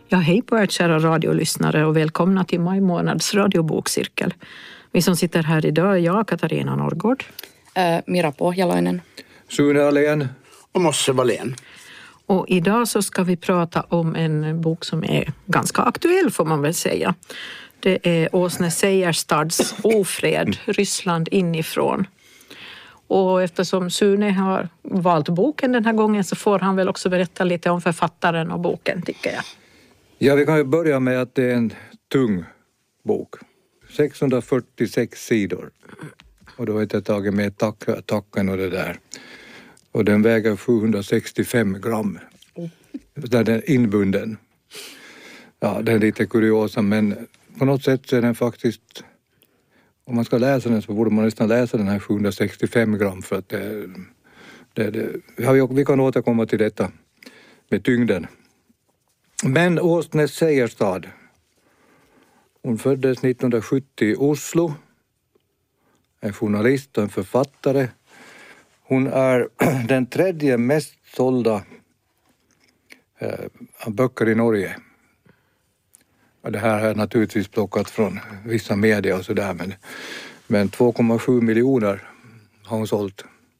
Ja, hej på er kära radiolyssnare och välkomna till maj månads radiobokcirkel. Vi som sitter här idag är jag, Katarina Norrgård. Mira Pohjalainen. Sune Alén. Och Mosse Wallén. Och idag så ska vi prata om en bok som är ganska aktuell får man väl säga. Det är Åsne Seierstads Ofred, Ryssland inifrån. Och eftersom Sune har valt boken den här gången så får han väl också berätta lite om författaren och boken, tycker jag. Ja, vi kan ju börja med att det är en tung bok. 646 sidor. Och då har jag tagit med tacken och det där. Och den väger 765 gram. Där den är inbunden. Ja, det är lite kuriosa, men på något sätt så är den faktiskt... Om man ska läsa den så borde man nästan läsa den här 765 gram för att vi kan återkomma till detta med tyngden. Men Åsne Seierstad, hon föddes 1970 i Oslo, en journalist och en författare. Hon är den tredje mest sålda böcker i Norge. Det här är naturligtvis plockat från vissa medier och sådär, men 2,7 miljoner har hon sålt.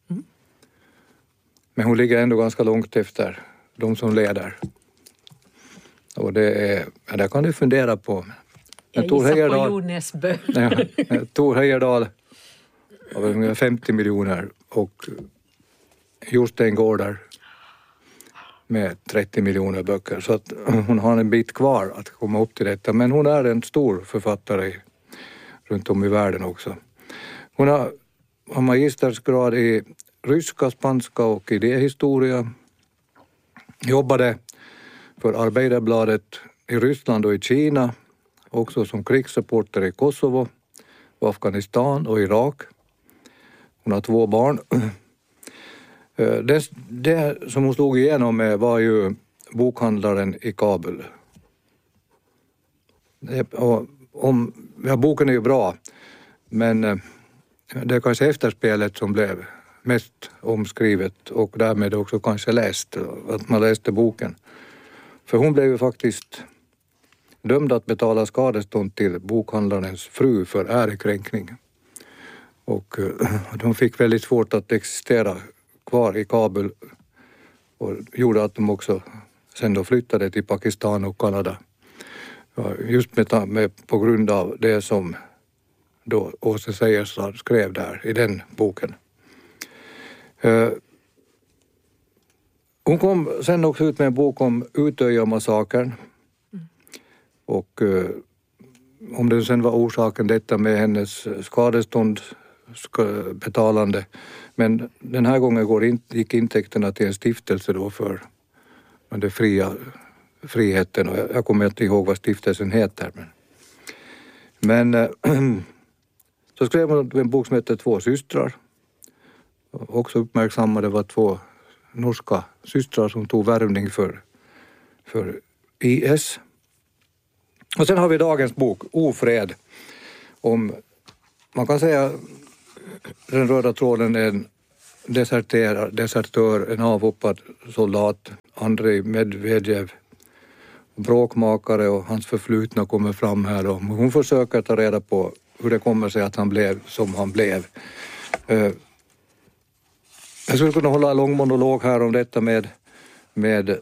Men hon ligger ändå ganska långt efter de som leder. Och det kan du fundera på. Jag gissar på Jonesbö. Tor Heyerdahl har ungefär 50 miljoner och Jostein Gårder med 30 miljoner böcker. Så att hon har en bit kvar att komma upp till detta. Men hon är en stor författare runt om i världen också. Hon har magistersgrad i ryska, spanska och idéhistoria. Jobbade för Arbeiderbladet i Ryssland och i Kina. Också som krigsreporter i Kosovo, Afghanistan och Irak. Hon har 2 barn. Det som hon slog igenom med var ju bokhandlaren i Kabul. Boken är ju bra, men det är kanske efterspelet som blev mest omskrivet och därmed också kanske läst, att man läste boken. För hon blev ju faktiskt dömd att betala skadestånd till bokhandlarens fru för ärekränkning. Och de fick väldigt svårt att existera kvar i Kabul och gjorde att de också sen då flyttade till Pakistan och Kanada. Just på grund av det som då Åsne Seierstad skrev där i den boken. Hon kom sen också ut med en bok om Utöya-massakern. Och om det sen var orsaken detta med hennes skadeståndsbetalande. Men den här gången gick intäkterna till en stiftelse då för den friheten. Och jag kommer inte ihåg vad stiftelsen heter. Men så skrev hon en bok som heter 2 systrar. Också uppmärksammade var 2 norska systrar som tog värvning för IS. Och sen har vi dagens bok, Ofred, om, man kan säga, den röda tråden är en desertör, en avhoppad soldat, Andrei Medvedev, bråkmakare och hans förflutna kommer fram här. Och hon försöker ta reda på hur det kommer sig att han blev som han blev. Jag skulle kunna hålla en lång monolog här om detta med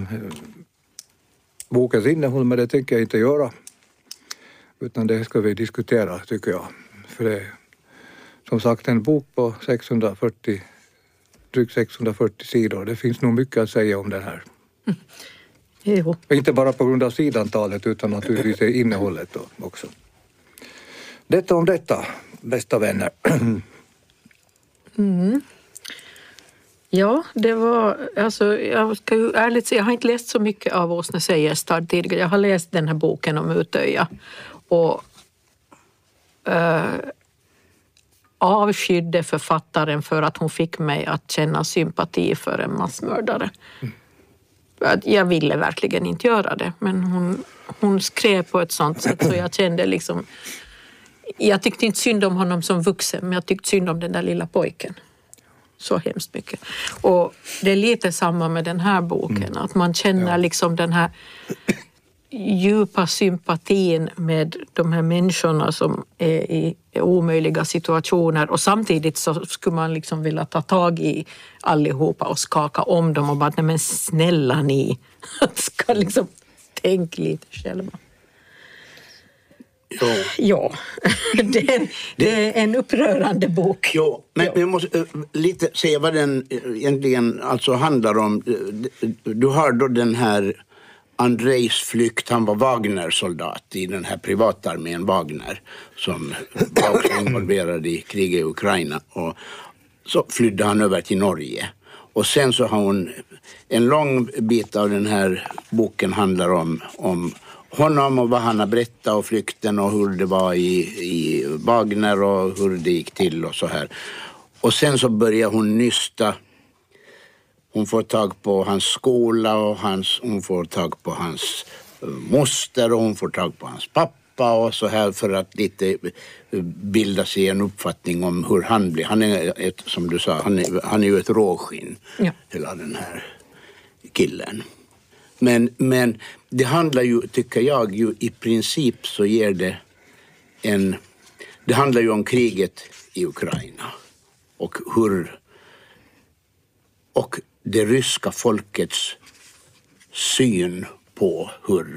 bokens innehåll, men det tänker jag inte göra. Utan det ska vi diskutera, tycker jag. För det är som sagt en bok på drygt 640 sidor. Det finns nog mycket att säga om den här. Jo. Inte bara på grund av sidantalet utan naturligtvis innehållet också. Detta om detta, bästa vänner. Ja, det var, alltså jag ska ju ärligt säga, jag har inte läst så mycket av Åsne Seierstad tidigare. Jag har läst den här boken om Utöya och avskydde författaren för att hon fick mig att känna sympati för en massmördare. Jag ville verkligen inte göra det, men hon skrev på ett sånt sätt så jag kände liksom, jag tyckte inte synd om honom som vuxen, men jag tyckte synd om den där lilla pojken. Så hemskt mycket. Och det är lite samma med den här boken. Att man känner liksom den här djupa sympatin med de här människorna som är i omöjliga situationer, och samtidigt så skulle man liksom vilja ta tag i allihopa och skaka om dem och bara, nej men snälla ni, ska liksom tänka lite själva. Ja, det är en upprörande bok. Jo, men vi måste lite säga vad den egentligen alltså handlar om. Du har då den här Andrejs flykt, han var Wagner-soldat i den här privatarmén Wagner som var också involverad i kriget i Ukraina, och så flydde han över till Norge. Och sen så har hon en lång bit av den här boken handlar om honom och vad han har berättat och flykten och hur det var i Wagner och hur det gick till och så här. Och sen så börjar hon nysta. Hon får tag på hans skola och hon får tag på hans moster och hon får tag på hans pappa och så här, för att lite bilda sig en uppfattning om hur han blir. Han är som du sa, han är ju ett råskinn, hela den här killen. Men det handlar ju, tycker jag, ju i princip så ger det handlar ju om kriget i Ukraina och och det ryska folkets syn på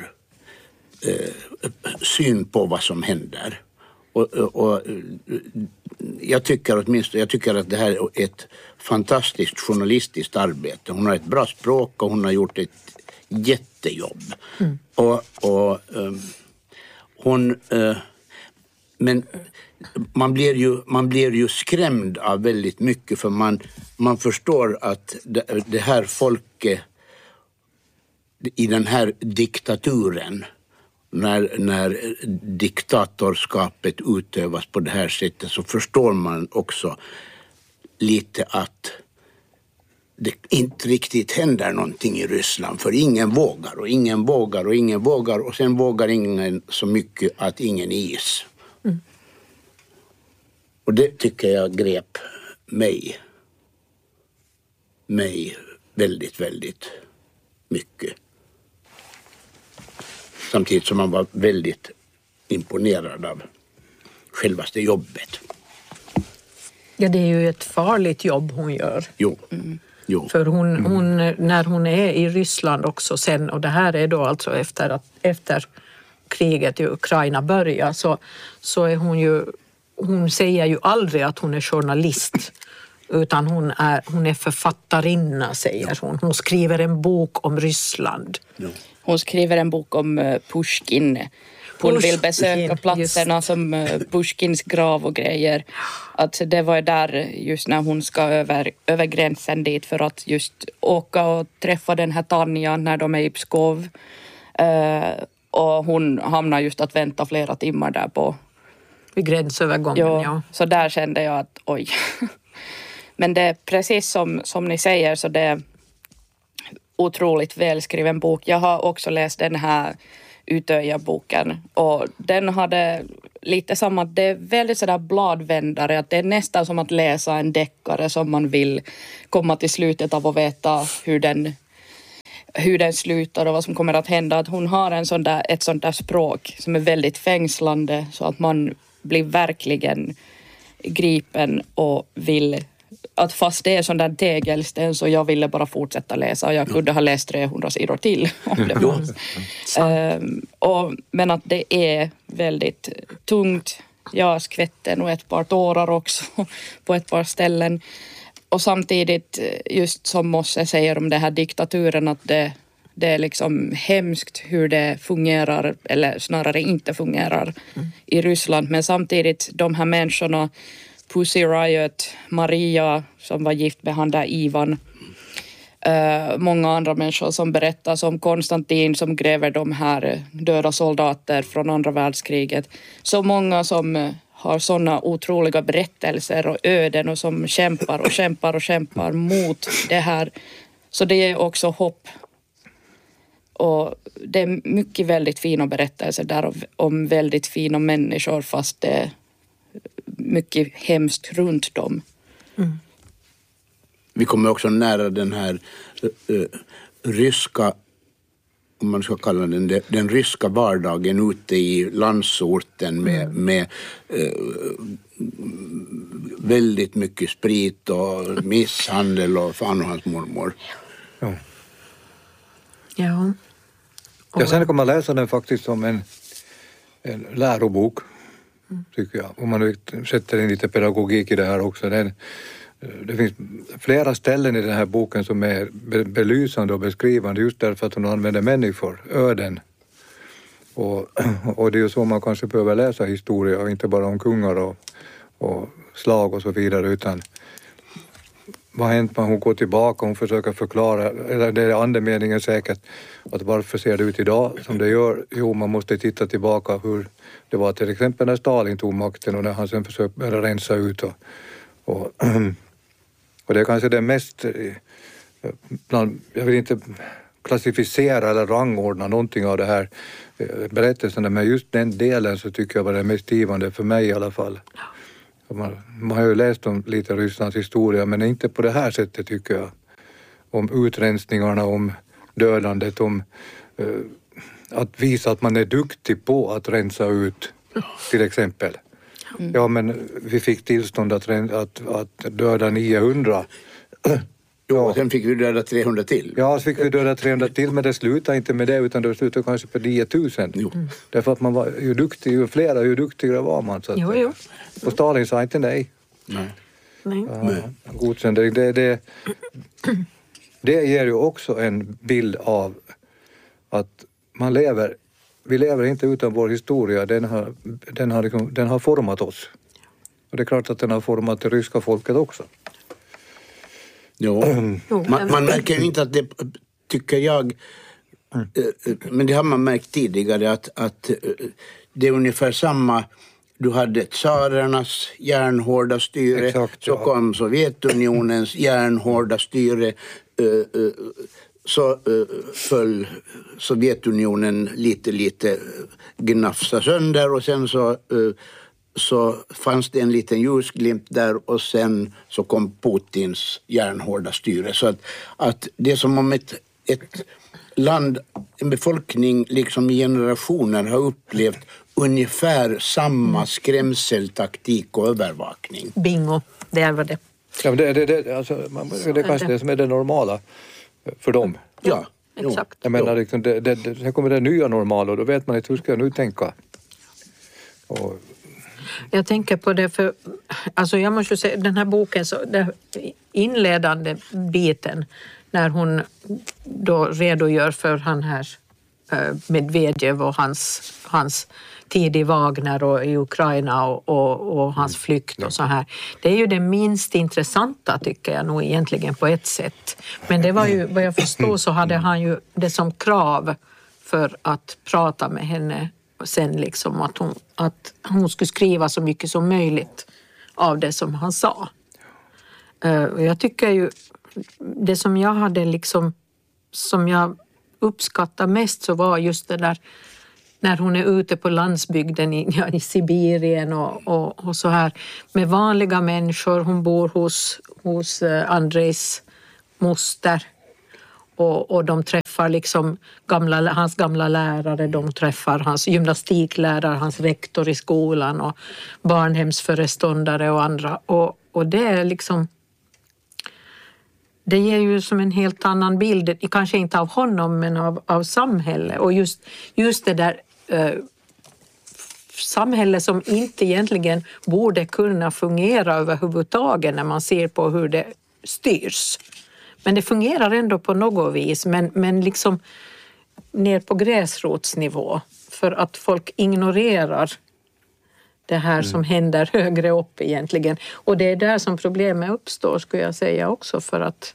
vad som händer. Och jag tycker att det här är ett fantastiskt journalistiskt arbete. Hon har ett bra språk och hon har gjort ett jättejobb. Men man blir ju skrämd av väldigt mycket, för man förstår att det här folket i den här diktaturen, när diktatorskapet utövas på det här sättet, så förstår man också lite att det inte riktigt händer någonting i Ryssland, för ingen vågar och ingen vågar och ingen vågar, och sen vågar ingen så mycket att ingen is. Och det tycker jag grep mig väldigt, väldigt mycket. Samtidigt som man var väldigt imponerad av självaste jobbet. Ja, det är ju ett farligt jobb hon gör. Jo. För hon, när hon är i Ryssland också sen, och det här är då alltså efter kriget i Ukraina börjar, så är hon säger ju aldrig att hon är journalist, utan hon är författarinna, säger hon. Hon skriver en bok om Ryssland. Ja. Hon skriver en bok om Pushkin. Hon vill besöka platserna som Pushkins grav och grejer. Att det var där just när hon ska över gränsen dit för att just åka och träffa den här Tanja när de är i Pskov. Och hon hamnar just att vänta flera timmar där på vid gränsövergången, ja. Så där kände jag att oj. Men det är precis som ni säger, så det är otroligt välskriven bok. Jag har också läst den här Utöja-boken och den hade lite samma, det är väldigt sådär bladvändare, att det är nästan som att läsa en deckare som man vill komma till slutet av och veta hur den slutar och vad som kommer att hända. Att hon har ett sånt där språk som är väldigt fängslande, så att man blir verkligen gripen och vill att fast det är sån där tegelsten, så jag ville bara fortsätta läsa och jag kunde ha läst 300 sidor till om det var. Men att det är väldigt tungt. Jag skvätte nog ett par tårar också på ett par ställen. Och samtidigt, just som Mosse säger om det här diktaturen, att det är liksom hemskt hur det fungerar, eller snarare inte fungerar i Ryssland. Men samtidigt, de här människorna, Pussy Riot, Maria som var gift med han där Ivan, många andra människor som berättar, som Konstantin som gräver de här döda soldater från andra världskriget. Så många som har sådana otroliga berättelser och öden och som kämpar mot det här. Så det är också hopp. Och det är mycket väldigt fina berättelser där om väldigt fina människor, fast det är mycket hemskt runt dem. Vi kommer också nära den här ryska om man ska kalla den ryska vardagen ute i landsorten med väldigt mycket sprit och misshandel och fan och hans mormor. Ja. Ja. Ja, sen kan man läsa den faktiskt som en lärobok, tycker jag. Om man sätter in lite pedagogik i det här också. Det finns flera ställen i den här boken som är belysande och beskrivande just därför att hon använder människor, öden. Och det är ju så man kanske behöver läsa historia och inte bara om kungar och slag och så vidare, utan vad har hänt när hon går tillbaka och hon försöker förklara, eller det är andemeningen säkert, att varför ser det ut idag som det gör? Jo, man måste titta tillbaka hur det var till exempel när Stalin tog makten och när han sen försökte rensa ut och det är kanske det mest, jag vill inte klassificera eller rangordna någonting av det här berättelserna, men just den delen så tycker jag var det mest givande för mig i alla fall. Man har ju läst om lite Rysslands historia, men inte på det här sättet tycker jag. Om utrensningarna, om dödandet, om att visa att man är duktig på att rensa ut, till exempel. Ja, men vi fick tillstånd att döda 900. Ja, sen fick vi döda 300 till. Ja, så fick vi döda 300 till, men det slutade inte med det, utan det slutade kanske på 9000. Jo. Därför att man var ju duktig, ju flera, ju duktigare var man. Så att, Jo. Och Stalin sa inte nej. Nej. Godkände. Det ger ju också en bild av att vi lever inte utan vår historia. Den har format oss. Och det är klart att den har format det ryska folket också. Jo. Man märker ju inte att det, tycker jag, men det har man märkt tidigare, att det är ungefär samma. Du hade tsarernas järnhårda styre, exakt, så kom Sovjetunionens järnhårda styre, så föll Sovjetunionen lite gnafsa sönder, och sen så fanns det en liten ljusglimt där, och sen så kom Putins järnhårda styre. Så att det är som om ett land, en befolkning liksom i generationer har upplevt ungefär samma skrämseltaktik och övervakning. Bingo, det var det. Ja, men det är kanske det som är det normala för dem. Ja, exakt. Jag menar, liksom, sen kommer det nya normala och då vet man inte hur ska jag nu tänka. Och jag tänker på det, för alltså jag måste säga, den här boken, så den inledande biten när hon då redogör för han här Medvedev och hans tid i Wagner och i Ukraina och hans flykt och så här. Det är ju det minst intressanta, tycker jag nog egentligen på ett sätt. Men det var ju, vad jag förstår, så hade han ju det som krav för att prata med henne sen, liksom att hon skulle skriva så mycket som möjligt av det som han sa. Jag tycker ju det som jag hade liksom, som jag uppskattar mest, så var just det där när hon är ute på landsbygden i Sibirien och så här med vanliga människor. Hon bor hos Andrejs moster. Och de träffar liksom hans gamla lärare, de träffar hans gymnastiklärare, hans rektor i skolan och barnhemsföreståndare och andra. Och det är liksom, det ger ju som en helt annan bild, kanske inte av honom men av samhället. Och just det där samhälle som inte egentligen borde kunna fungera överhuvudtaget när man ser på hur det styrs. Men det fungerar ändå på något vis, men liksom ner på gräsrotsnivå, för att folk ignorerar det här som händer högre upp egentligen. Och det är där som problemet uppstår, skulle jag säga också, för att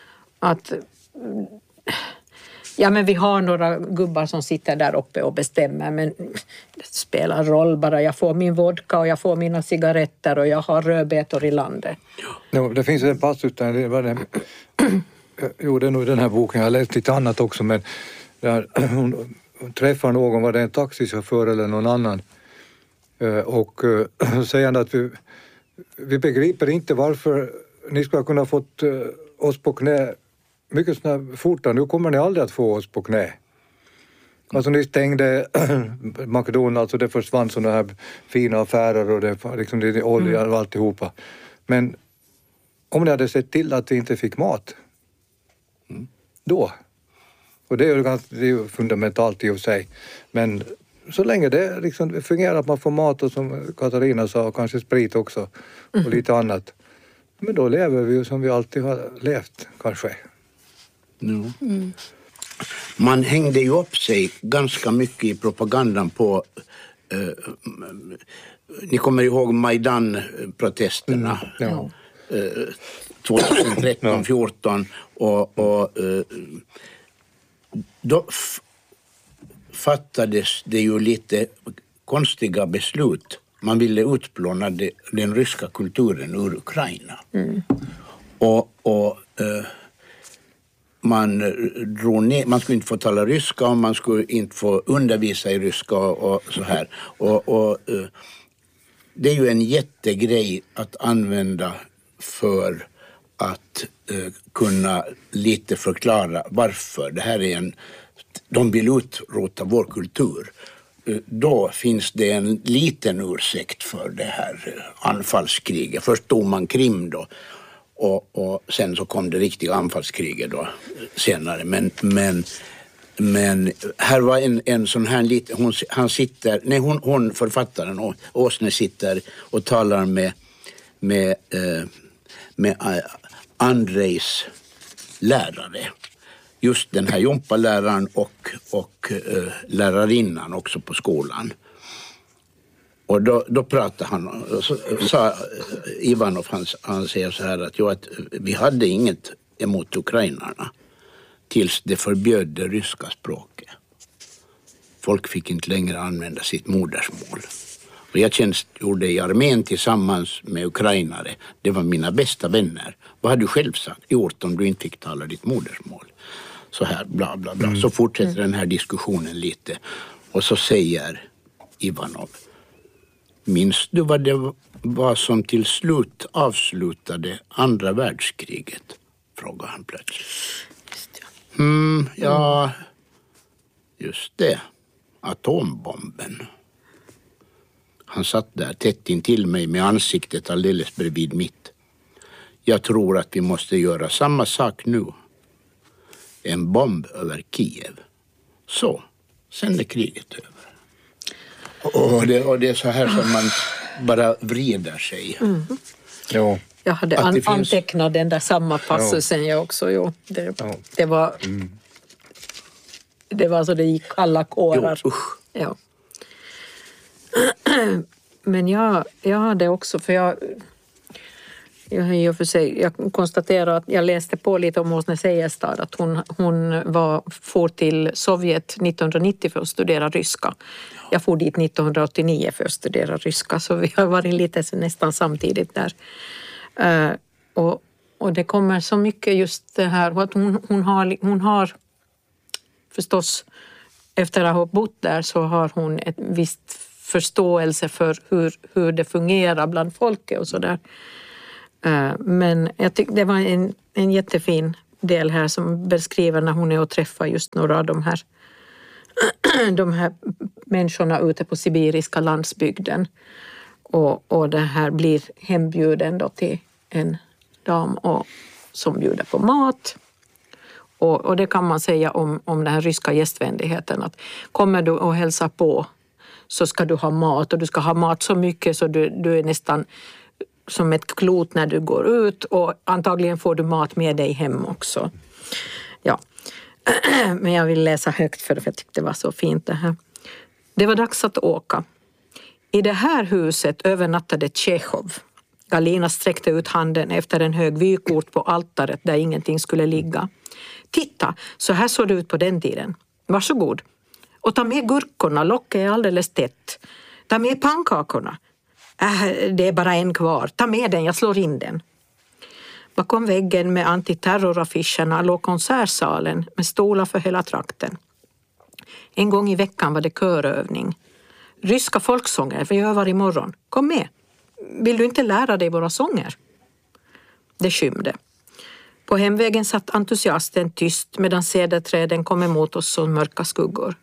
ja, men vi har några gubbar som sitter där uppe och bestämmer, men det spelar roll bara. Jag får min vodka och jag får mina cigaretter och jag har rödbetor i landet. Ja, det finns en passus där, det är nog den här boken, jag har läst lite annat också, men där hon träffar någon, var det en taxichaufför eller någon annan, och säger att vi begriper inte varför ni ska kunna fått oss på knä mycket fortare, nu kommer ni aldrig att få oss på knä. Alltså ni stängde McDonalds och det försvann sådana här fina affärer och det liksom det olja och alltihopa. Men om ni hade sett till att vi inte fick mat då, och det är ju fundamentalt i och för sig, men så länge det liksom fungerar att man får mat och som Katarina sa, kanske sprit också och lite annat, men då lever vi ju som vi alltid har levt kanske. Man hängde ju upp sig ganska mycket i propagandan på ni kommer ihåg Majdan-protesterna 2013-14 och då fattades det ju lite konstiga beslut. Man ville utplåna den ryska kulturen ur Ukraina. Och man drog ner, man skulle inte få tala ryska och man skulle inte få undervisa i ryska och så här. Och det är ju en jättegrej att använda för att kunna lite förklara varför det här är de vill utrota vår kultur. Då finns det en liten ursäkt för det här anfallskriget. Först tog man Krim då. Och sen så kom det riktiga anfallskriget då senare. Men här var en sån här lite, hon författaren Åsne sitter och talar med Andrejs lärare. Just den här jumpaläraren och lärarinnan också på skolan. Och då pratade han och sa Ivanov, han säger så här att vi hade inget emot ukrainarna tills det förbjöd det ryska språket. Folk fick inte längre använda sitt modersmål. Och jag tjänstgjorde i armén tillsammans med ukrainare. Det var mina bästa vänner. Vad hade du själv gjort om du inte fick tala ditt modersmål? Så här bla bla bla. Så fortsätter den här diskussionen lite. Och så säger Ivanov: minns du vad det var som till slut avslutade andra världskriget? Frågar han plötsligt. Ja, just det. Atombomben. Han satt där tätt intill mig med ansiktet alldeles bredvid mitt. Jag tror att vi måste göra samma sak nu. En bomb över Kiev. Så, sen är kriget över. Och det är så här som man bara vrider sig. Ja. Jag hade antecknat den där samma passusen jag också. Jo. Det var det var så det gick alla kårar. Ja. Men jag hade också, för jag konstaterar att jag läste på lite om Åsne Seierstad, att hon for till Sovjet 1990 för att studera ryska. Jag for dit 1989 för att studera ryska, så vi har varit lite nästan samtidigt där. Och det kommer så mycket just det här att hon har förstås, efter att ha bott där så har hon ett visst förståelse för hur det fungerar bland folket och sådär. Men jag tycker det var en jättefin del här som beskriver när hon är och träffar just några av de här människorna ute på sibiriska landsbygden. Och det här blir hembjuden då till en dam som bjuder på mat. Och det kan man säga om den här ryska gästvänligheten, att kommer du och hälsar på så ska du ha mat, och du ska ha mat så mycket så du är nästan som ett klot när du går ut, och antagligen får du mat med dig hem också. Ja. Men jag vill läsa högt för jag tyckte det var så fint det här. Det var dags att åka. I det här huset övernattade Tjechov. Galina sträckte ut handen efter en hög vykort på altaret där ingenting skulle ligga. Titta, så här såg det ut på den tiden. Varsågod. Och ta med gurkorna, locket är alldeles tätt. Ta med pannkakorna. Det är bara en kvar. Ta med den, jag slår in den. Bakom väggen med antiterroraffischerna låg konsertsalen med stolar för hela trakten. En gång i veckan var det körövning. Ryska folksånger, vi övar imorgon. Kom med. Vill du inte lära dig våra sånger? Det skymde. På hemvägen satt entusiasten tyst medan cederträden kom emot oss som mörka skuggor.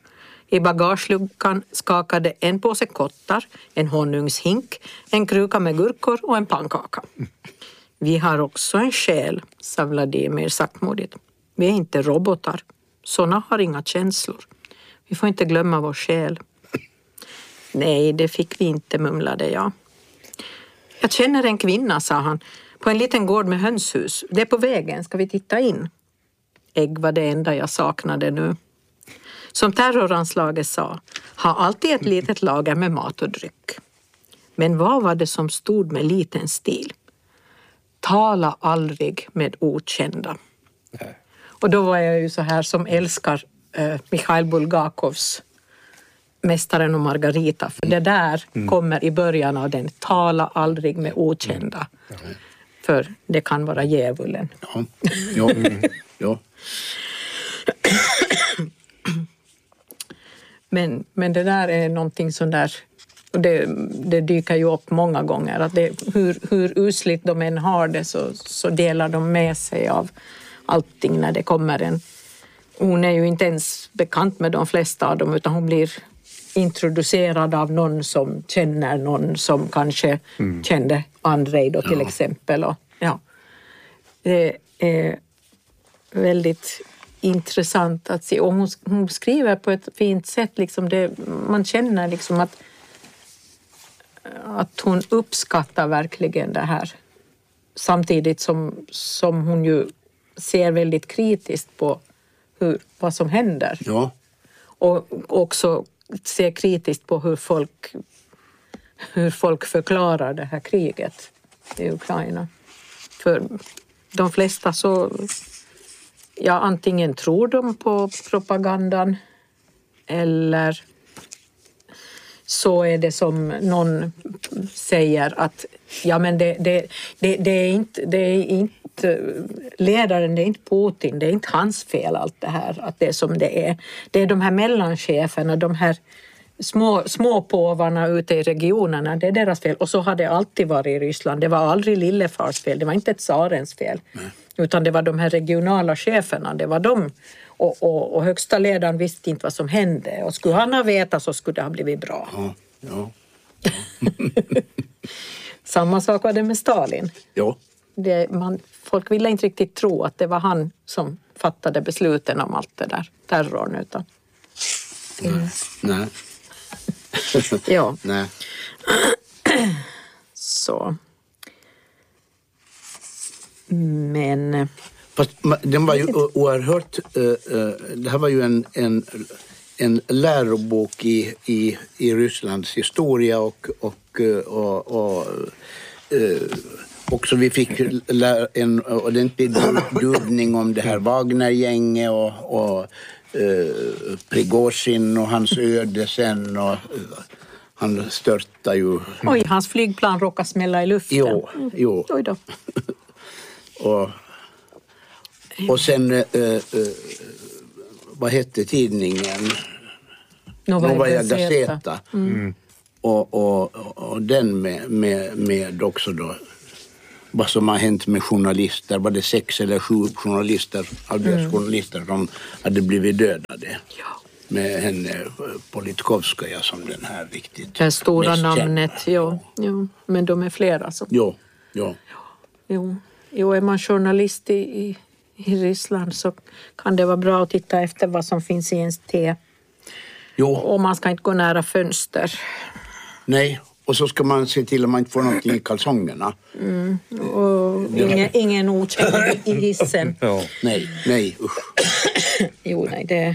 I bagageluckan skakade en påse kottar, en honungshink, en kruka med gurkor och en pannkaka. Vi har också en själ, sa Vladimir saktmodigt. Vi är inte robotar. Såna har inga känslor. Vi får inte glömma vår själ. Nej, det fick vi inte, mumlade jag. Jag känner en kvinna, sa han, på en liten gård med hönshus. Det är på vägen, ska vi titta in? Ägg var det enda jag saknade nu. Som terroranslaget sa, ha alltid ett litet lager med mat och dryck. Men vad var det som stod med liten stil? Tala aldrig med okända. Och då var jag ju så här som älskar Mikhail Bulgakovs Mästaren och Margarita. För det där kommer i början av den. Tala aldrig med okända. För det kan vara djävulen. Ja. Men det där är någonting sån där, och det dyker ju upp många gånger, att hur usligt de än har det så delar de med sig av allting när det kommer en. Hon är ju inte ens bekant med de flesta av dem, utan hon blir introducerad av någon som känner någon som kanske kände Andrei då till exempel. Och, det är väldigt intressant att se. Och hon skriver på ett fint sätt. Liksom man känner liksom att hon uppskattar verkligen det här. Samtidigt som hon ju ser väldigt kritiskt på vad som händer. Ja. Och också ser kritiskt på hur folk förklarar det här kriget i Ukraina. För de flesta antingen tror de på propagandan eller så är det som någon säger att men det är inte ledaren, det är inte Putin, det är inte hans fel allt det här, att det är som det är. Det är de här mellancheferna, de här små påvarna ute i regionerna, det är deras fel. Och så har det alltid varit i Ryssland. Det var aldrig Lillefars fel, det var inte tsarens fel. Utan det var de här regionala cheferna, det var de. Och högsta ledaren visste inte vad som hände. Och skulle han ha vetat så skulle det ha blivit bra. Ja. Samma sak var det med Stalin. Ja. Folk ville inte riktigt tro att det var han som fattade besluten om allt det där terrorn. Utan. Nej. Ja. Nej. Så. Men... Fast den var ju oerhört... det här var ju en lärobok i Rysslands historia och också vi fick en ordentlig duvning om det här Wagner-gänget och Prigozhin och hans öde sen och han störtade ju... Oj, hans flygplan råkade smälla i luften. Jo. Oj då. Och sen, vad hette tidningen? Novaya Gazeta. Och den med också då vad som har hänt med journalister. Var det 6 eller 7 journalister, journalister som hade blivit dödade. Ja. Med henne Politkovskaja som den här riktigt det stora mest namnet, kända. ja. Men de är flera alltså. Jo. Jo, är man journalist i Ryssland så kan det vara bra att titta efter vad som finns i ens te. Jo. Och man ska inte gå nära fönster. Nej, och så ska man se till att man inte får någonting i kalsongerna. Och ingen okänd i hissen. Ja. Nej, usch. Jo, nej,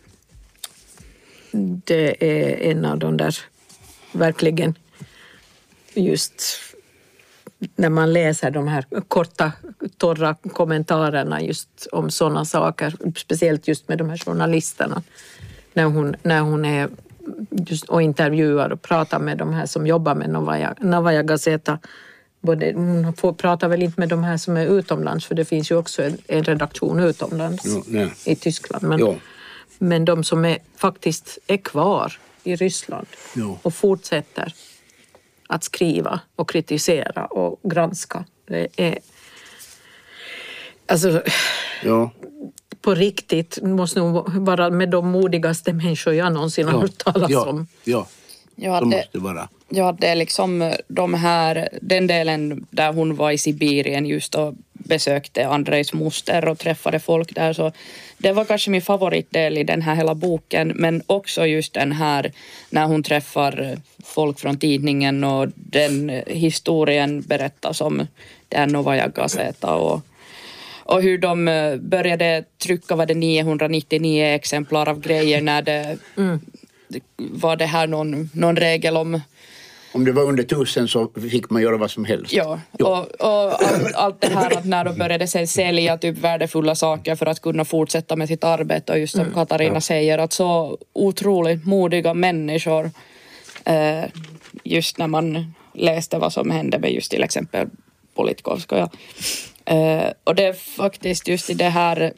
det är en av de där verkligen just när man läser de här korta, torra kommentarerna just om sådana saker, speciellt just med de här journalisterna. När hon är just och intervjuar och pratar med de här som jobbar med Novaya Gazeta. Hon pratar väl inte med de här som är utomlands, för det finns ju också en redaktion utomlands i Tyskland. Men de som faktiskt är kvar i Ryssland och fortsätter att skriva och kritisera och granska. Det är... Alltså... Ja. på riktigt. Måste nog vara med de modigaste människor jag någonsin har hört talas om. Ja, så måste det vara. Ja, det är liksom den delen där hon var i Sibirien just och besökte Andrejs moster och träffade folk där. Så det var kanske min favoritdel i den här hela boken, men också just den här när hon träffar folk från tidningen och den historien berättas om den Novaja Gazeta och hur de började trycka 999 exemplar av grejer när det var det här någon regel om det var under 1000 så fick man göra vad som helst. Ja. Och allt det här att när de började sen sälja typ värdefulla saker för att kunna fortsätta med sitt arbete, och just som Katarina säger, att så otroligt modiga människor just när man läste vad som hände med just till exempel Politkovskaja. Och det är faktiskt just i det här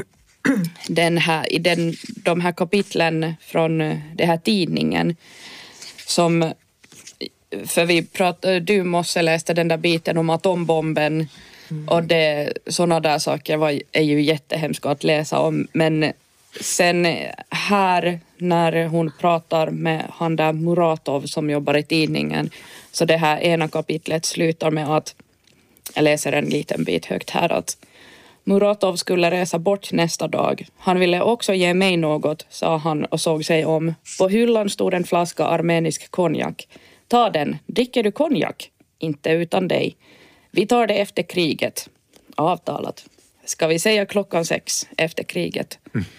de här kapitlen från det här tidningen som, för du måste läste den där biten om atombomben och sådana där saker är ju jättehemska att läsa om, men sen här när hon pratar med han där Muratov som jobbar i tidningen, så det här ena kapitlet slutar med att jag läser en liten bit högt här, att Muratov skulle resa bort nästa dag. Han ville också ge mig något, sa han och såg sig om. På hyllan stod en flaska armenisk konjak. Ta den, dricker du konjak? Inte utan dig. Vi tar det efter kriget. Avtalat. Ska vi säga 6:00 efter kriget?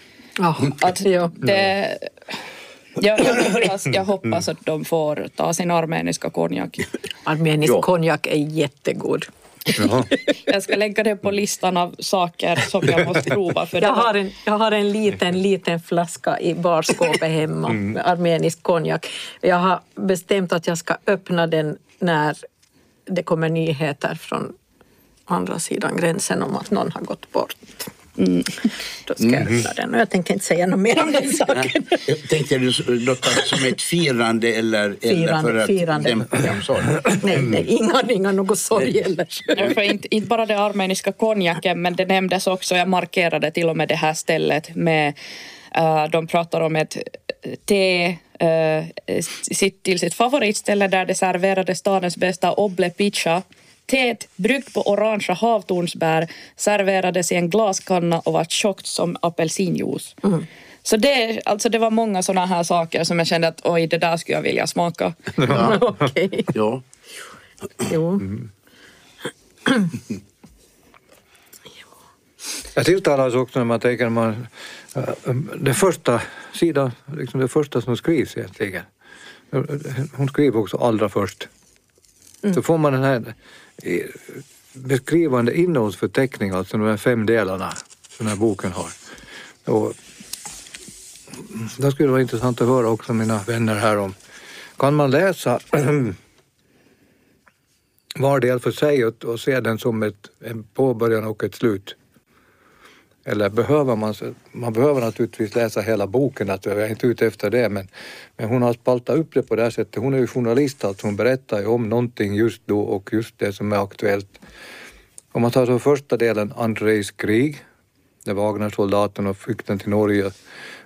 Jag hoppas att de får ta sin armeniska konjak. Armenisk konjak är jättegod. Jag ska lägga det på listan av saker som jag måste prova. För jag har en liten flaska i barskåpet hemma med armenisk konjak. Jag har bestämt att jag ska öppna den när det kommer nyheter från andra sidan gränsen om att någon har gått bort. Då ska jag öppna den, och jag tänkte inte säga något mer om den saken. Tänkte du låta som ett firande eller för att dämpa dem sorg? Nej, inga något sorg eller. För inte bara det armeniska konjaken, men det nämndes också, jag markerade till och med det här stället med, de pratar om ett te till sitt favoritställe där det serverade stadens bästa oble pizza. Teet, bryggt på orangea havtornsbär, serverades i en glaskanna och var tjockt som apelsinjuice. Så det var många sådana här saker som jag kände att oj, det där skulle jag vilja smaka. Okej. Ja. Jo. Jag tilltalas också när man tänker det första sidan, liksom det första som skrivs egentligen. Hon skriver också allra först. Så får man den här beskrivande innehållsförteckning, alltså de här 5 delarna som den här boken har. Och det skulle vara intressant att höra också mina vänner här om. Kan man läsa var del för sig och se den som en påbörjan och ett slut? Eller behöver man behöver naturligtvis läsa hela boken, att jag är inte ute efter det, men hon har spaltat upp det på det här sättet. Hon är ju journalist, alltså hon berättar ju om någonting just då och just det som är aktuellt. Om man tar så första delen, Andrejs krig, där Wagner-soldaten och flykten till Norge